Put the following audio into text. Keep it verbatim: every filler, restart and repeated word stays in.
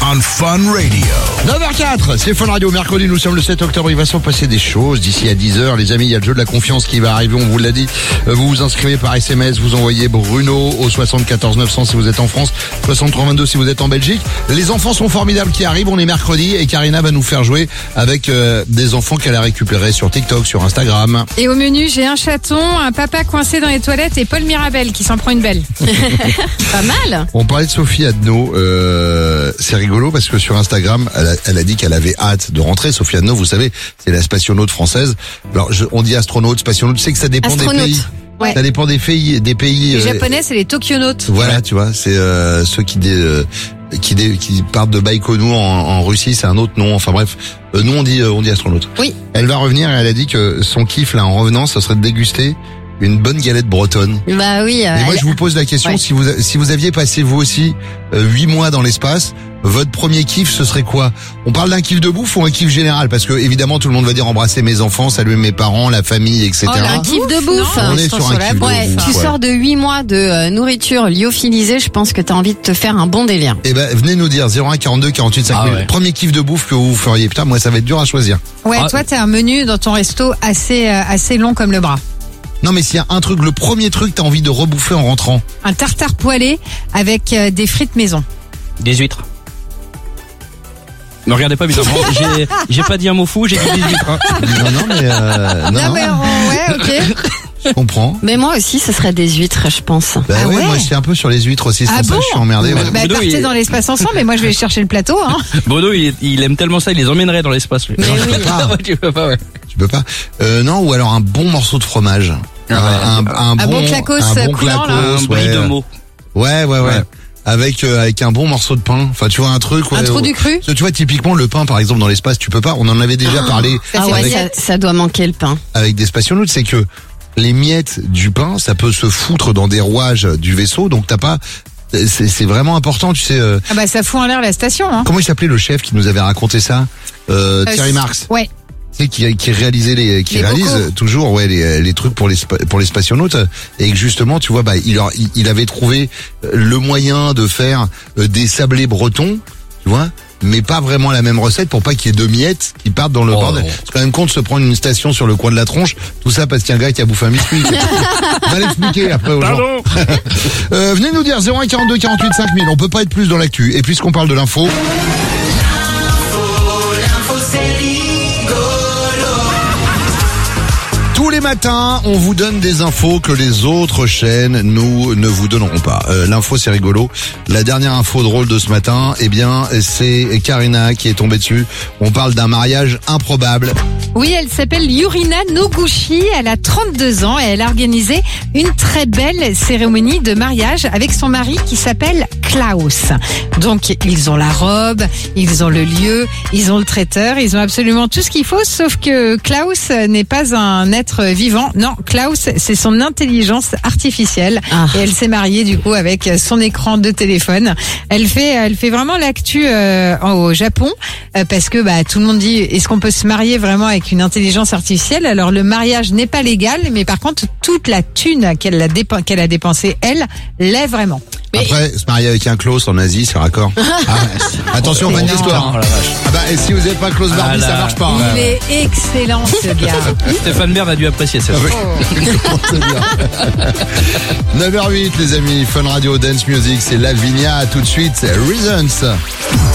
on Fun Radio. neuf heures quatre, c'est Fun Radio. Mercredi, nous sommes le sept octobre. Il va s'en passer des choses d'ici à dix heures. Les amis, il y a le jeu de la confiance qui va arriver. On vous l'a dit. Vous vous inscrivez par S M S. Vous envoyez Bruno au soixante-quatorze neuf cents si vous êtes en France. soixante-trois vingt-deux si vous êtes en Belgique. Les enfants sont formidables qui arrivent. On est mercredi et Karina va nous faire jouer avec euh, des enfants qu'elle a récupérés sur TikTok, sur Instagram. Et au menu, j'ai un chaton, un papa coincé dans les toilettes et Paul Mirabel qui s'en prend une belle. Pas mal. On parlait de Sophie Adno. Euh, c'est rigolo parce que sur Instagram, elle a, elle a dit qu'elle avait hâte de rentrer. Sophie Adno, vous savez, c'est la spationaute française. Alors, je, on dit astronaute, spationaute. Je sais que ça dépend Astronaute. des pays. Ouais. Ça dépend des pays. Des pays. Les euh, japonais, c'est les Tokyonautes. Voilà, tu vois, c'est euh, ceux qui dé, euh, qui, dé, qui partent de Baïkonou en, en Russie, c'est un autre nom. Enfin bref, euh, nous on dit euh, on dit astronaute. Oui. Elle va revenir et elle a dit que son kiff là en revenant, ça serait de déguster une bonne galette bretonne. Bah oui. Et euh, moi je vous pose la question, ouais. si vous si vous aviez passé vous aussi huit mois dans l'espace, votre premier kiff ce serait quoi? On parle d'un kiff de bouffe ou un kiff général? Parce que évidemment tout le monde va dire embrasser mes enfants, saluer mes parents, la famille, et cetera. Oh, un kiff de bouffe. On est sur un kiff de Ouais, bouffe. tu ouais. sors de huit mois de euh, nourriture lyophilisée, je pense que t'as envie de te faire un bon délire. Eh ben, venez nous dire zéro un quarante-deux quarante-huit cinq mille. Ah ouais. Premier kiff de bouffe que vous feriez. Putain, moi, ça va être dur à choisir. Ouais, Ah. toi, t'as un menu dans ton resto assez, euh, assez long comme le bras. Non, mais s'il y a un truc, le premier truc, t'as envie de rebouffer en rentrant. Un tartare poêlé avec euh, des frites maison. Des huîtres. Ne regardez pas bizarrement. j'ai, j'ai pas dit un mot fou, j'ai dit des huîtres. Hein. Non, non, mais, euh, non, Non, non, mais on- ouais, ok. je comprends. Mais moi aussi, ce serait des huîtres, je pense. Bah Ah ouais, ouais moi, j'étais un peu sur les huîtres aussi, c'est Ah pour ça bon que je suis emmerdé. ouais. Bah, Bruno, partez il- dans l'espace ensemble, mais moi, je vais chercher le plateau, hein. Bruno, il, il aime tellement ça, il les emmènerait dans l'espace. Lui. Mais oui. Ouais, tu peux pas, ouais. Tu peux pas. Euh, non, ou alors un bon morceau de fromage. Ah ouais. un, un, Un bon clacos, un bon coulant, là. Un clacos, bris ouais. de mots. Ouais, ouais, ouais. Ouais. Avec, euh, avec un bon morceau de pain. Enfin, tu vois, un truc. Un ouais, trou ouais. du cru. Tu vois, typiquement, le pain, par exemple, dans l'espace, tu peux pas. On en avait déjà parlé Ça Ah fait ouais, avec, ça, ça doit manquer le pain. avec des spationautes, c'est que les miettes du pain, ça peut se foutre dans des rouages du vaisseau, donc t'as pas. C'est, c'est vraiment important, tu sais. Euh, Ah bah, ça fout en l'air la station, hein. comment il s'appelait le chef qui nous avait raconté ça euh, Euh, Thierry Marx. Ouais. Tu sais, qui, qui réalisait les, qui Les réalise bocaux. toujours, ouais, les, les trucs pour les spa- pour les spationautes, et que justement, tu vois, bah, il, leur- il, il avait trouvé le moyen de faire euh, des sablés bretons, tu vois. Mais pas vraiment la même recette pour pas qu'il y ait deux miettes qui partent dans le Oh. bordel. C'est quand même con de se prendre une station sur le coin de la tronche. Tout ça parce qu'il y a un gars qui a bouffé un biscuit. Va l'expliquer après aux gens. Pardon. Euh, venez nous dire zéro un quarante-deux quarante-huit cinq mille. On peut pas être plus dans l'actu. Et puisqu'on parle de l'info. Tous les matins, on vous donne des infos que les autres chaînes nous ne vous donneront pas. Euh, l'info, c'est rigolo. La dernière info drôle de ce matin, eh bien, c'est Karina qui est tombée dessus. On parle d'un mariage improbable. Oui, elle s'appelle Yurina Noguchi, elle a trente-deux ans et elle a organisé une très belle cérémonie de mariage avec son mari qui s'appelle Klaus. Donc, ils ont la robe, ils ont le lieu, ils ont le traiteur, ils ont absolument tout ce qu'il faut, sauf que Klaus n'est pas un être vivant. Non, Klaus, c'est son intelligence artificielle. Ah. Et elle s'est mariée du coup avec son écran de téléphone. Elle fait, elle fait vraiment l'actu euh, au Japon euh, parce que bah tout le monde dit est-ce qu'on peut se marier vraiment avec une intelligence artificielle? Alors le mariage n'est pas légal, mais par contre toute la thune qu'elle a, dépen- qu'elle a dépensée elle l'est vraiment. Mais- Après, se marier avec un Klaus en Asie, c'est raccord. Ah, attention, bonne non. histoire. Oh la vache. Ah bah, et si vous n'êtes pas Klaus Barbie, Ah là. ça marche pas. hein. Il est excellent ce gars. Stéphane Bern a dû apprécier ça. Comment te dire neuf heures huit les amis, Fun Radio Dance Music, c'est Lavinia, tout de suite, c'est Reasons.